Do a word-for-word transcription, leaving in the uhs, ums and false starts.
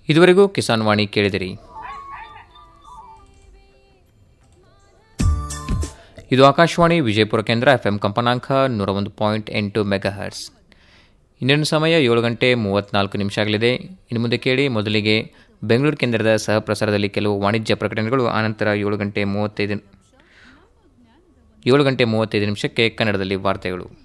ಇದುವರೆಗೂ ಕಿಸಾನ್ ವಾಣಿ ಕೇಳಿದಿರಿ. ಇದು ಆಕಾಶವಾಣಿ ವಿಜಯಪುರ ಕೇಂದ್ರ, ಎಫ್ಎಂ ಕಂಪನಾಂಕ ನೂರ ಒಂದು ಪಾಯಿಂಟ್ ಎಂಟು ಮೆಗಾ ಹರ್ಟ್ಸ್. ಇಂದಿನ ಸಮಯ ಏಳು ಗಂಟೆ ಮೂವತ್ತ್ನಾಲ್ಕು ನಿಮಿಷ ಆಗಲಿದೆ. ಇನ್ನು ಮುಂದೆ ಕೇಳಿ ಮೊದಲಿಗೆ ಬೆಂಗಳೂರು ಕೇಂದ್ರದ ಸಹ ಪ್ರಸಾರದಲ್ಲಿ ಕೆಲವು ವಾಣಿಜ್ಯ ಪ್ರಕಟಣೆಗಳು, ಆನಂತರ ಏಳು ಗಂಟೆ ಮೂವತ್ತೈದು ಏಳು ಗಂಟೆ ಮೂವತ್ತೈದು ನಿಮಿಷಕ್ಕೆ ಕನ್ನಡದಲ್ಲಿ ವಾರ್ತೆಗಳು.